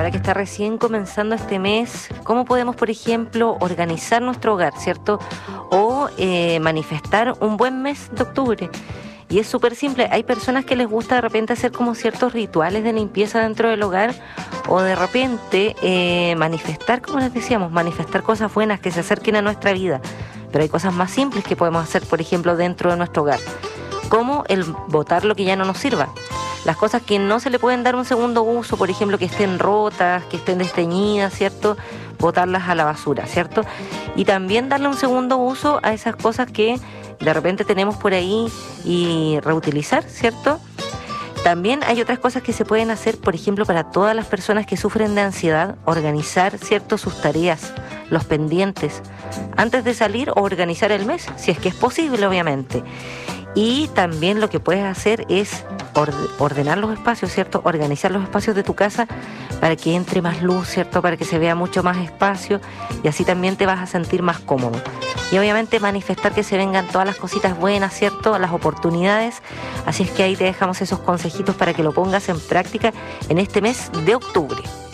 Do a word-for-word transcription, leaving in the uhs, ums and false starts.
ahora que está recién comenzando este mes, ¿cómo podemos, por ejemplo, organizar nuestro hogar, ¿cierto? O eh, manifestar un buen mes de octubre. Y es súper simple. Hay personas que les gusta de repente hacer como ciertos rituales de limpieza dentro del hogar, o de repente eh, manifestar, como les decíamos, manifestar cosas buenas que se acerquen a nuestra vida. Pero hay cosas más simples que podemos hacer, por ejemplo, dentro de nuestro hogar, como el botar lo que ya no nos sirva. Las cosas que no se le pueden dar un segundo uso, por ejemplo, que estén rotas, que estén desteñidas, ¿cierto? Botarlas a la basura, ¿cierto? Y también darle un segundo uso a esas cosas que de repente tenemos por ahí y reutilizar, ¿cierto? También hay otras cosas que se pueden hacer, por ejemplo, para todas las personas que sufren de ansiedad, organizar, ¿cierto?, sus tareas, los pendientes, antes de salir, o organizar el mes, si es que es posible, obviamente. Y también lo que puedes hacer es ordenar los espacios, ¿cierto? Organizar los espacios de tu casa para que entre más luz, ¿cierto? Para que se vea mucho más espacio, y así también te vas a sentir más cómodo. Y obviamente manifestar que se vengan todas las cositas buenas, ¿cierto? Las oportunidades. Así es que ahí te dejamos esos consejitos para que lo pongas en práctica en este mes de octubre.